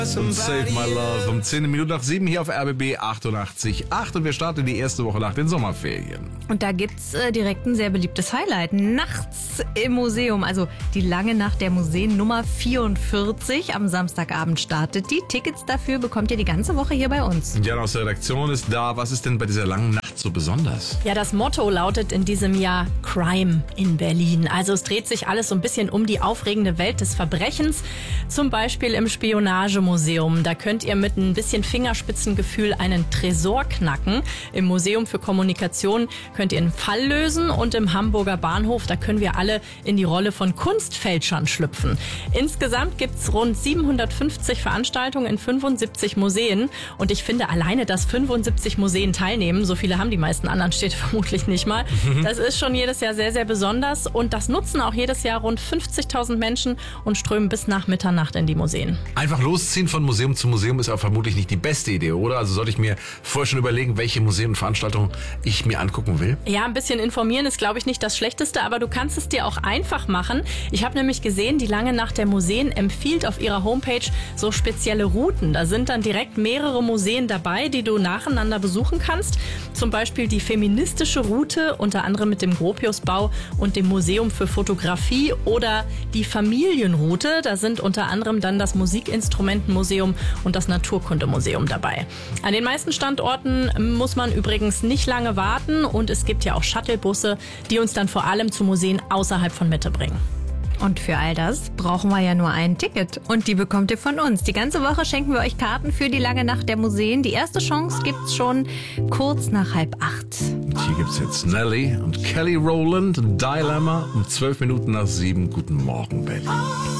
Und Save My Love um 10 Minuten nach 7 hier auf RBB 88.8 und wir starten die erste Woche nach den Sommerferien. Und da gibt's direkt ein sehr beliebtes Highlight. Nachts im Museum, also die lange Nacht der Museen Nummer 44. Am Samstagabend startet die. Tickets dafür bekommt ihr die ganze Woche hier bei uns. Jan aus der Redaktion ist da. Was ist denn bei dieser langen Nacht so besonders? Ja, das Motto lautet in diesem Jahr Crime in Berlin. Also es dreht sich alles so ein bisschen um die aufregende Welt des Verbrechens. Zum Beispiel im Spionagemuseum. Da könnt ihr mit ein bisschen Fingerspitzengefühl einen Tresor knacken. Im Museum für Kommunikation könnt ihr einen Fall lösen. Und im Hamburger Bahnhof, da können wir alle in die Rolle von Kunstfälschern schlüpfen. Insgesamt gibt's rund 750 Veranstaltungen in 75 Museen. Und ich finde alleine, dass 75 Museen teilnehmen, so viele haben die meisten anderen Städte vermutlich nicht mal. Das ist schon jedes Jahr sehr, sehr besonders. Und das nutzen auch jedes Jahr rund 50.000 Menschen und strömen bis nach Mitternacht in die Museen. Einfach losziehen von Museum zu Museum ist aber vermutlich nicht die beste Idee, oder? Also sollte ich mir vorher schon überlegen, welche Museen und Veranstaltungen ich mir angucken will? Ja, ein bisschen informieren ist, glaube ich, nicht das Schlechteste, aber du kannst es dir auch einfach machen. Ich habe nämlich gesehen, die Lange Nacht der Museen empfiehlt auf ihrer Homepage so spezielle Routen. Da sind dann direkt mehrere Museen dabei, die du nacheinander besuchen kannst. Zum Beispiel die feministische Route, unter anderem mit dem Gropiusbau und dem Museum für Fotografie, oder die Familienroute. Da sind unter anderem dann das Musikinstrumentenmuseum und das Naturkundemuseum dabei. An den meisten Standorten muss man übrigens nicht lange warten und es gibt ja auch Shuttlebusse, die uns dann vor allem zu Museen außerhalb von Mitte bringen. Und für all das brauchen wir ja nur ein Ticket. Und die bekommt ihr von uns. Die ganze Woche schenken wir euch Karten für die lange Nacht der Museen. Die erste Chance gibt's schon kurz nach 7:30. Und hier gibt's jetzt Nelly und Kelly Rowland, Dilemma um 12 Minuten nach 7. Guten Morgen, Berlin.